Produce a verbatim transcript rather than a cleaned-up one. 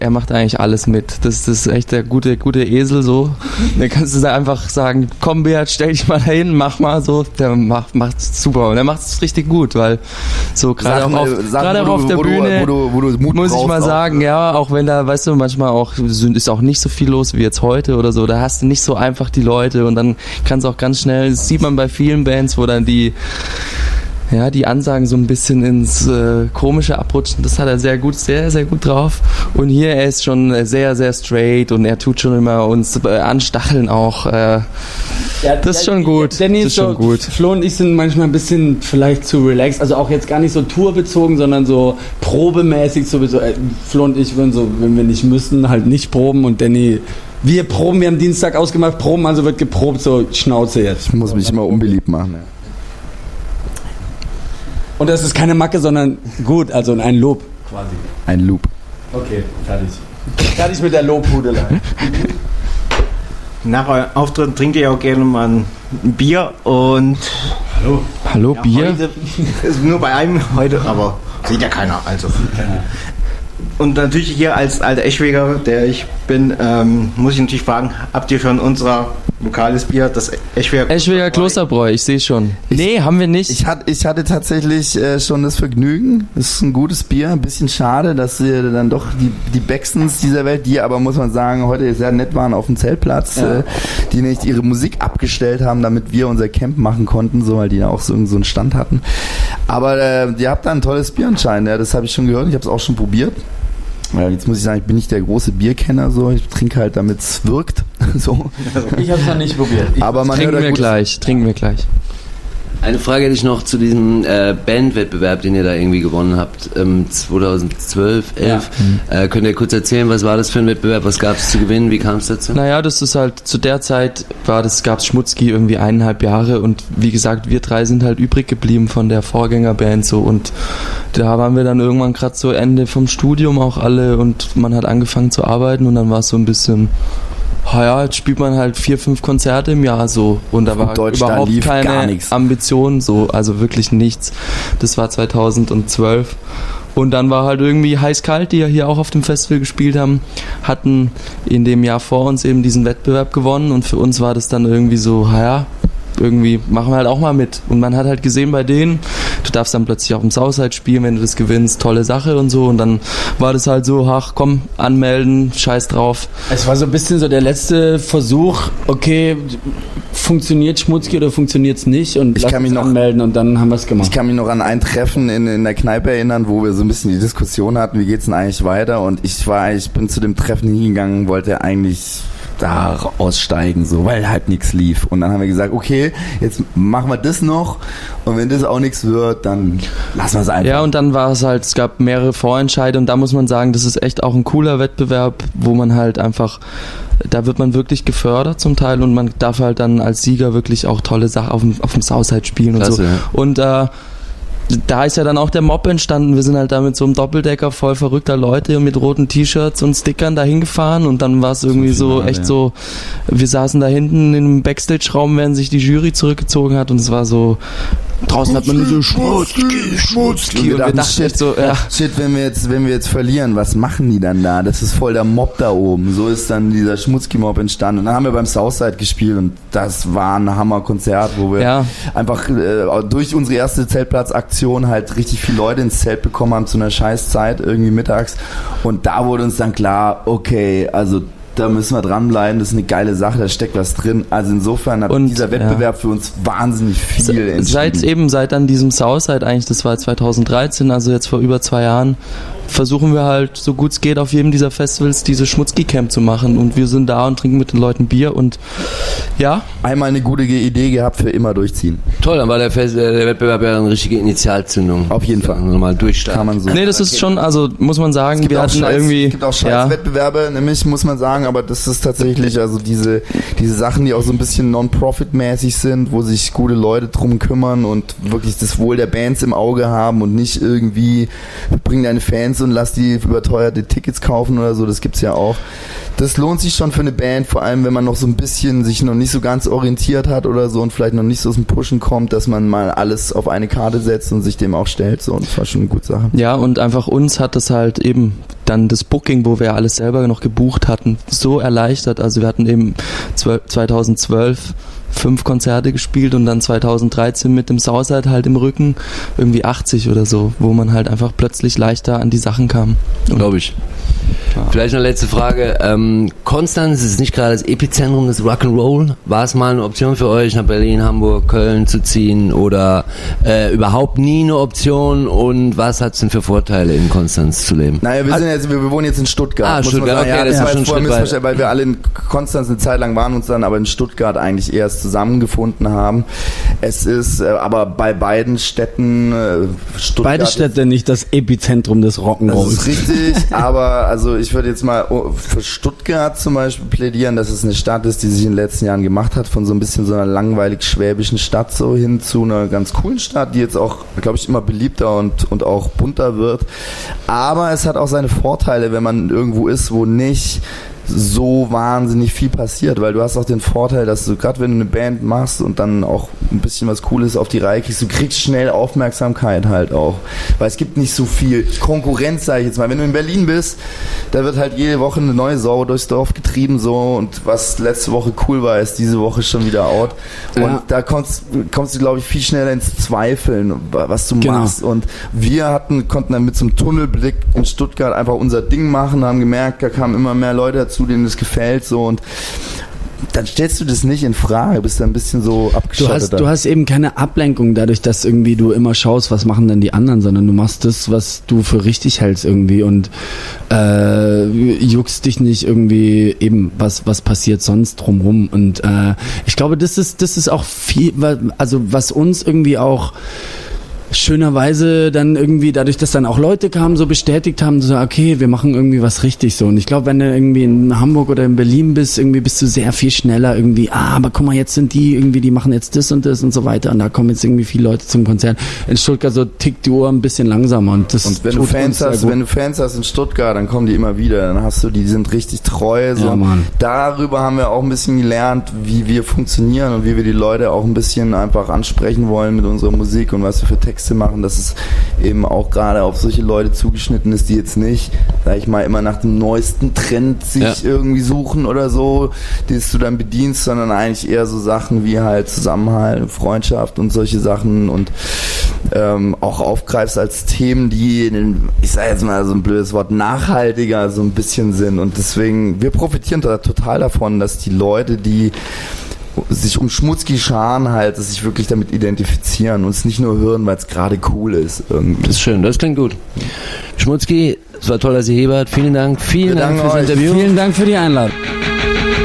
er macht eigentlich alles mit. Das, das ist echt der gute, gute Esel so. Da kannst du da einfach sagen, komm Beat, stell dich mal hin, mach mal so. Der macht macht's super und er macht es richtig gut, weil so gerade auch auf, gerade auch auf der Bühne, wo du, wo du Mut muss ich mal auch. sagen, ja, auch wenn da, weißt du, manchmal auch ist auch nicht so viel los wie jetzt heute oder so. Da hast du nicht so einfach die Leute und dann kannst du auch ganz schnell, das sieht man bei vielen Bands, wo dann die Ja, die Ansagen so ein bisschen ins äh, Komische abrutschen, das hat er sehr gut, sehr, sehr gut drauf. Und hier, er ist schon sehr, sehr straight und er tut schon immer uns äh, anstacheln auch. Äh, ja, das ist schon gut. Danny das ist ist schon so, gut. Flo und ich sind manchmal ein bisschen vielleicht zu relaxed, also auch jetzt gar nicht so tourbezogen, sondern so probemäßig sowieso. Äh, Flo und ich würden so, wenn wir nicht müssen, halt nicht proben und Danny... Wir proben, wir haben Dienstag ausgemacht, proben, also wird geprobt, so Schnauze jetzt. Ich muss mich immer unbeliebt machen. Ja. Und das ist keine Macke, sondern gut, also ein Lob quasi. Ein Loop. Okay, fertig. Fertig mit der Lobhudelei. Nach eurem Auftritt trinkt ihr auch gerne mal ein Bier und... Hallo. Hallo, ja, Bier? Heute, ist nur bei einem heute, aber sieht ja keiner, also. Und natürlich hier als alter Eschweger, der ich bin, ähm, muss ich natürlich fragen, habt ihr schon unser lokales Bier, das Eschweger Eschweger Klosterbräu, ich sehe schon. Ich, nee, haben wir nicht. Ich hatte, ich hatte tatsächlich äh, schon das Vergnügen. Das ist ein gutes Bier. Ein bisschen schade, dass wir dann doch die, die Baxtons dieser Welt, die aber, muss man sagen, heute sehr nett waren auf dem Zeltplatz, ja. äh, die nicht ihre Musik abgestellt haben, damit wir unser Camp machen konnten, so, weil die da auch so, so einen Stand hatten. Aber äh, ihr habt da ein tolles Bier anscheinend. Ja, das habe ich schon gehört. Ich habe es auch schon probiert. Ja, jetzt muss ich sagen, ich bin nicht der große Bierkenner, so. Ich trinke halt, damit es wirkt. So. Ich habe es noch nicht probiert. Ich Aber man trinken hört wir gleich, trinken wir gleich. Eine Frage hätte ich noch zu diesem äh, Bandwettbewerb, den ihr da irgendwie gewonnen habt, ähm, zweitausendzwölf, elf. Ja. Äh, könnt ihr kurz erzählen, was war das für ein Wettbewerb, was gab es zu gewinnen, wie kam es dazu? Naja, das ist halt, zu der Zeit war das, gab es Schmutzki irgendwie eineinhalb Jahre und wie gesagt, wir drei sind halt übrig geblieben von der Vorgängerband so und da waren wir dann irgendwann gerade so Ende vom Studium auch alle und man hat angefangen zu arbeiten und dann war es so ein bisschen... Ja, jetzt spielt man halt vier, fünf Konzerte im Jahr so und da war überhaupt keine Ambition so, also wirklich nichts. Das war zweitausendzwölf und dann war halt irgendwie Heiß-Kalt, die ja hier auch auf dem Festival gespielt haben, hatten in dem Jahr vor uns eben diesen Wettbewerb gewonnen und für uns war das dann irgendwie so, ja, irgendwie machen wir halt auch mal mit. Und man hat halt gesehen bei denen, du darfst dann plötzlich auch im Southside spielen, wenn du das gewinnst, tolle Sache und so. Und dann war das halt so, ach komm, anmelden, scheiß drauf. Es war so ein bisschen so der letzte Versuch, okay, funktioniert Schmutzki oder funktioniert es nicht? Und ich lass kann mich uns noch anmelden und dann haben wir es gemacht. Ich kann mich noch an ein Treffen in, in der Kneipe erinnern, wo wir so ein bisschen die Diskussion hatten, wie geht's denn eigentlich weiter? Und ich war, ich bin zu dem Treffen hingegangen, wollte eigentlich da aussteigen, so, weil halt nichts lief. Und dann haben wir gesagt, okay, jetzt machen wir das noch und wenn das auch nichts wird, dann lassen wir es einfach. Ja, und dann war es halt, es gab mehrere Vorentscheide und da muss man sagen, das ist echt auch ein cooler Wettbewerb, wo man halt einfach, da wird man wirklich gefördert zum Teil und man darf halt dann als Sieger wirklich auch tolle Sachen auf dem, auf dem Southside spielen und Klasse, so. Ja. Und äh, da ist ja dann auch der Mob entstanden. Wir sind halt da mit so einem Doppeldecker voll verrückter Leute mit roten T-Shirts und Stickern da hingefahren und dann war es irgendwie so, Finale, echt ja. so, wir saßen da hinten im Backstage-Raum, während sich die Jury zurückgezogen hat und es war so, draußen hat man nur so Schmutzki, Schmutzki und wir, und wir dachten shit, so, ja. shit, wenn wir jetzt, wenn wir jetzt verlieren, was machen die dann da? Das ist voll der Mob da oben. So ist dann dieser Schmutzki-Mob entstanden. Und dann haben wir beim Southside gespielt und das war ein Hammer-Konzert, wo wir ja. einfach äh, durch unsere erste Zeltplatzaktion halt richtig viele Leute ins Zelt bekommen haben zu einer Scheißzeit, irgendwie mittags. Und da wurde uns dann klar, okay, also da müssen wir dranbleiben, das ist eine geile Sache, da steckt was drin. Also insofern hat und, dieser Wettbewerb ja. für uns wahnsinnig viel entschieden. Seit eben, seit an diesem Southside eigentlich, das war zweitausenddreizehn, also jetzt vor über zwei Jahren, versuchen wir halt, so gut es geht, auf jedem dieser Festivals diese Schmutzki-Camp zu machen und wir sind da und trinken mit den Leuten Bier und ja. Einmal eine gute Idee gehabt, für immer durchziehen. Toll, dann war der, Fest, der Wettbewerb ja eine richtige Initialzündung. Auf jeden Fall. Nochmal durchstarten. Kann man so. Nee, das ist schon, also muss man sagen, wir hatten Scheiß, irgendwie... Es gibt auch Scheißwettbewerbe, ja. nämlich muss man sagen, aber das ist tatsächlich, also diese, diese Sachen, die auch so ein bisschen non-profit-mäßig sind, wo sich gute Leute drum kümmern und wirklich das Wohl der Bands im Auge haben und nicht irgendwie bring deine Fans und lass die überteuerte Tickets kaufen oder so, das gibt's ja auch. Das lohnt sich schon für eine Band, vor allem wenn man noch so ein bisschen sich noch nicht so ganz orientiert hat oder so und vielleicht noch nicht so aus dem Pushen kommt, dass man mal alles auf eine Karte setzt und sich dem auch stellt, so, und das war schon eine gute Sache. Ja, und einfach uns hat das halt eben dann das Booking, wo wir ja alles selber noch gebucht hatten, so erleichtert. Also wir hatten eben zweitausendzwölf fünf Konzerte gespielt und dann zweitausenddreizehn mit dem Southside halt im Rücken irgendwie achtzig oder so, wo man halt einfach plötzlich leichter an die Sachen kam. Glaube ich. Ja. Vielleicht noch letzte Frage. Ähm, Konstanz ist nicht gerade das Epizentrum des Rock'n'Roll. War es mal eine Option für euch, nach Berlin, Hamburg, Köln zu ziehen oder äh, überhaupt nie eine Option? Und was hat es denn für Vorteile, in Konstanz zu leben? Naja, wir, sind jetzt, wir, wir wohnen jetzt in Stuttgart. Ah, muss Stuttgart, man sagen. okay, ja, das das war war schon vorher Missverständnis, weil wir alle in Konstanz eine Zeit lang waren, uns dann aber in Stuttgart eigentlich erst zusammengefunden haben. Es ist äh, aber bei beiden Städten äh, Stuttgart. Beide Städte nicht das Epizentrum des Rock'n'Rolls. Das ist richtig, aber also ich würde jetzt mal für Stuttgart zum Beispiel plädieren, dass es eine Stadt ist, die sich in den letzten Jahren gemacht hat, von so ein bisschen so einer langweilig schwäbischen Stadt so hin zu einer ganz coolen Stadt, die jetzt auch, glaube ich, immer beliebter und, und auch bunter wird. Aber es hat auch seine Vorteile, wenn man irgendwo ist, wo nicht so wahnsinnig viel passiert, weil du hast auch den Vorteil, dass du gerade wenn du eine Band machst und dann auch ein bisschen was Cooles auf die Reihe kriegst, du kriegst schnell Aufmerksamkeit halt auch, weil es gibt nicht so viel Konkurrenz, sag ich jetzt mal. Wenn du in Berlin bist, da wird halt jede Woche eine neue Sau durchs Dorf getrieben so und was letzte Woche cool war, ist diese Woche schon wieder out und ja. da kommst, kommst du glaube ich viel schneller ins Zweifeln, was du genau. machst und wir hatten, konnten dann mit so einem Tunnelblick in Stuttgart einfach unser Ding machen, haben gemerkt, da kamen immer mehr Leute dazu, denen das gefällt so und dann stellst du das nicht in Frage, bist da ein bisschen so abgeschottet. Du hast, du hast eben keine Ablenkung dadurch, dass irgendwie du immer schaust, was machen denn die anderen, sondern du machst das, was du für richtig hältst irgendwie und äh, juckst dich nicht irgendwie eben, was was passiert sonst drumrum und äh, ich glaube, das ist das ist auch viel, also was uns irgendwie auch schönerweise dann irgendwie, dadurch, dass dann auch Leute kamen, so bestätigt haben, so, okay, wir machen irgendwie was richtig so. Und ich glaube, wenn du irgendwie in Hamburg oder in Berlin bist, irgendwie bist du sehr viel schneller irgendwie, ah, aber guck mal, jetzt sind die irgendwie, die machen jetzt das und das und so weiter und da kommen jetzt irgendwie viele Leute zum Konzert. In Stuttgart so tickt die Uhr ein bisschen langsamer und das und wenn du Fans hast, wenn du Fans hast in Stuttgart, dann kommen die immer wieder, dann hast du die, die sind richtig treu, so. Ja, Mann. Darüber haben wir auch ein bisschen gelernt, wie wir funktionieren und wie wir die Leute auch ein bisschen einfach ansprechen wollen mit unserer Musik und was wir für Texte machen, dass es eben auch gerade auf solche Leute zugeschnitten ist, die jetzt nicht, sag ich mal, immer nach dem neuesten Trend sich ja. irgendwie suchen oder so, die du dann bedienst, sondern eigentlich eher so Sachen wie halt Zusammenhalt, Freundschaft und solche Sachen und ähm, auch aufgreifst als Themen, die, in den, ich sag jetzt mal so ein blödes Wort, nachhaltiger so ein bisschen sind und deswegen, wir profitieren da total davon, dass die Leute, die sich um Schmutzki scharen halt, dass sich wirklich damit identifizieren und es nicht nur hören, weil es gerade cool ist. Irgendwie. Das ist schön, das klingt gut. Schmutzki, es war toll, dass ihr hier wart. Vielen Dank, vielen Wir Dank fürs euch. Interview. Vielen Dank für die Einladung.